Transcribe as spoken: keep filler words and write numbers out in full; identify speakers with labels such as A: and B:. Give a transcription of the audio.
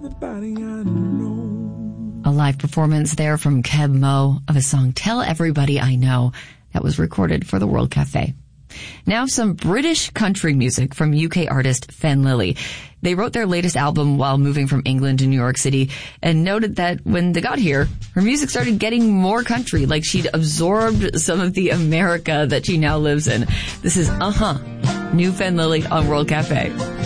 A: everybody I know.
B: A live performance there from Keb Mo of his song Tell Everybody I Know that was recorded for the World Cafe. Now some British country music from U K artist Fen Lily. They wrote their latest album while moving from England to New York City and noted that when they got here, her music started getting more country, like she'd absorbed some of the America that she now lives in. This is Uh-huh, new Fen Lily on World Cafe.